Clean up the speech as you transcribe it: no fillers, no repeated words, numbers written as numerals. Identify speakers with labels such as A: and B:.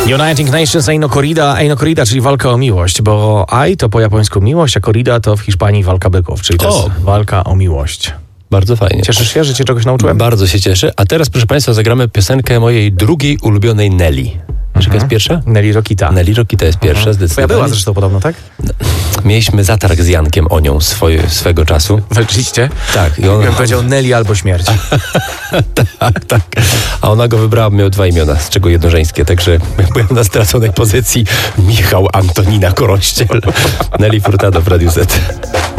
A: Uniting Nations, Eino Corrida, czyli walka o miłość, bo Ai to po japońsku miłość, a Corrida to w Hiszpanii walka byków, czyli to jest walka o miłość.
B: Bardzo fajnie.
A: Cieszysz się, że cię czegoś nauczyłem?
B: Bardzo się cieszę. A teraz, proszę Państwa, zagramy piosenkę mojej drugiej ulubionej Nelly. Wiesz, jaka jest pierwsza?
A: Nelly Rokita.
B: Nelly Rokita jest pierwsza, zdecydowanie.
A: Twoja była zresztą podobno, tak?
B: Mieliśmy zatarg z Jankiem o nią swego czasu.
A: Walczyliście?
B: Tak. I on
A: powiedział Nelly albo śmierć.
B: tak. A ona go wybrała, miał 2 imiona, z czego jedno żeńskie, także byłem na straconej pozycji. Michał Antonina Korościel. Nelly Furtado w Radiu Z.